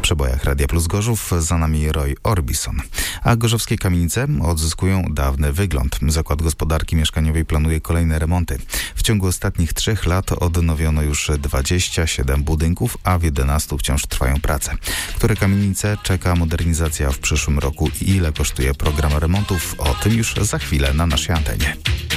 przebojach Radia Plus Gorzów za nami Roy Orbison. A gorzowskie kamienice odzyskują dawny wygląd. Zakład Gospodarki Mieszkaniowej planuje kolejne remonty. W ciągu ostatnich 3 lat odnowiono już 27 budynków, a w 11 wciąż trwają prace. Które kamienice czeka modernizacja w przyszłym roku i ile kosztuje program remontów? O tym już za chwilę na naszej antenie.